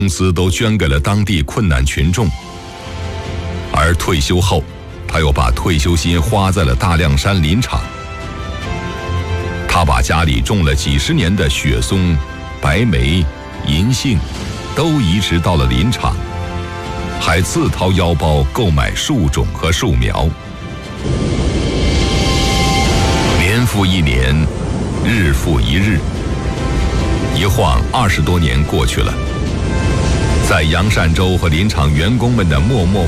公司都捐给了当地困难群众。而退休后，他又把退休金花在了大凉山林场。他把家里种了几十年的雪松、白梅、银杏都移植到了林场，还自掏腰包购买树种和树苗。年复一年，日复一日，一晃20多年过去了。在杨善洲和林场员工们的默默